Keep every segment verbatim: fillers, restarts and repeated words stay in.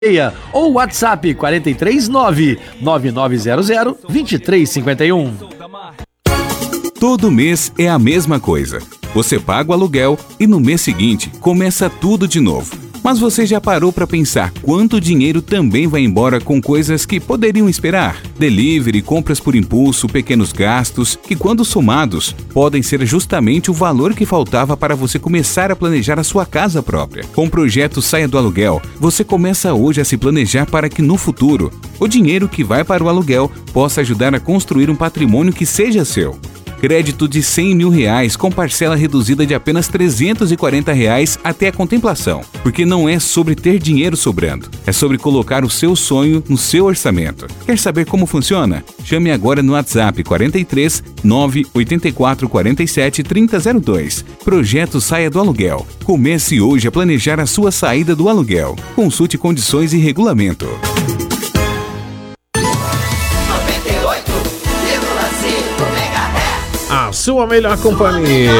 ou WhatsApp quatro três nove, nove nove zero zero, dois três cinco um. Todo mês é a mesma coisa. Você paga o aluguel e no mês seguinte começa tudo de novo. Mas você já parou para pensar quanto dinheiro também vai embora com coisas que poderiam esperar? Delivery, compras por impulso, pequenos gastos, que quando somados, podem ser justamente o valor que faltava para você começar a planejar a sua casa própria. Com o projeto Saia do Aluguel, você começa hoje a se planejar para que no futuro, o dinheiro que vai para o aluguel possa ajudar a construir um patrimônio que seja seu. Crédito de cem mil reais com parcela reduzida de apenas trezentos e quarenta reais até a contemplação. Porque não é sobre ter dinheiro sobrando, é sobre colocar o seu sonho no seu orçamento. Quer saber como funciona? Chame agora no WhatsApp quatro três nove oito quatro quatro sete três zero zero dois. Projeto Saia do Aluguel. Comece hoje a planejar a sua saída do aluguel. Consulte condições e regulamento. A sua melhor companhia.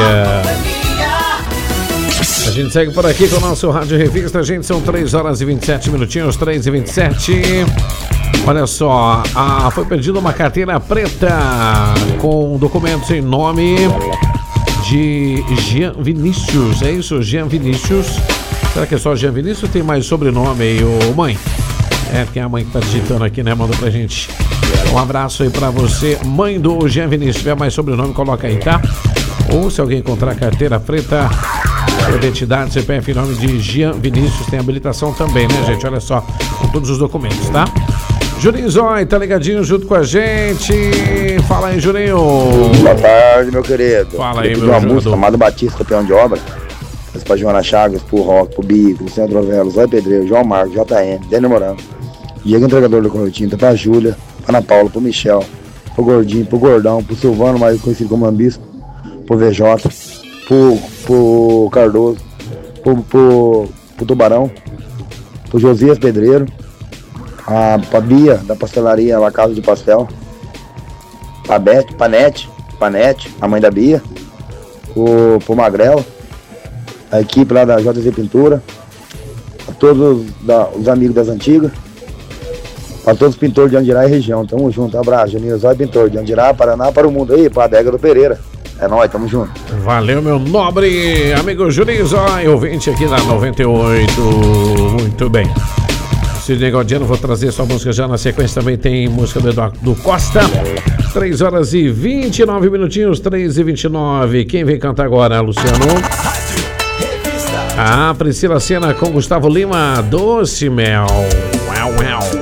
A gente segue por aqui com o nosso Rádio Revista. Gente, são três horas e vinte e sete minutinhos, três e vinte e sete. Olha só, ah, foi perdida uma carteira preta com documentos em nome de Jean Vinícius. É isso, Jean Vinícius. Será que é só Jean Vinícius ou tem mais sobrenome aí, ô mãe? É, que é a mãe que tá digitando aqui, né? Mandou pra gente. Um abraço aí pra você, mãe do Jean Vinícius. Se tiver mais sobrenome, coloca aí, tá? Ou se alguém encontrar carteira preta, identidade, C P F em nome de Jean Vinícius, tem habilitação também, né, gente? Olha só, com todos os documentos, tá? Juninho Zói, tá ligadinho junto com a gente. Fala aí, Juninho. Boa tarde, meu querido. Fala aí, meu uma jogador. música, Amado Batista, campeão de obra. Mas pra Joana Chagas, pro Rock, pro Bico, Luciano Trovelo, Zói Pedreiro, João Marcos, J N, Daniel Morango, Diego Entregador do Cortinho, pra Júlia, Ana Paula, pro Michel, pro Gordinho, pro Gordão, pro Silvano, mais conhecido como Ambisco, pro V J, pro, pro Cardoso, pro, pro, pro Tubarão, pro Josias Pedreiro, a, pra Bia, da pastelaria La Casa de Pastel, pra Beth, Panete, Panete, a mãe da Bia, pro, pro Magrelo, a equipe lá da J Z Pintura, a todos da, os amigos das antigas, para todos os pintores de Andirá e região. Tamo junto, abraço, Juninho Zói, pintor de Andirá, Paraná, para o mundo aí, para a adega do Pereira. É nóis, tamo junto. Valeu, meu nobre amigo Juninho Zói, ouvinte aqui da noventa e oito. Muito bem. Sidney Gaudiano, vou trazer sua música já na sequência. Também tem música do Eduardo Costa. três horas e vinte e nove minutinhos, três e vinte e nove. Quem vem cantar agora, Luciano? A Priscila Sena com Gustavo Lima, Doce Mel. Uau, uau.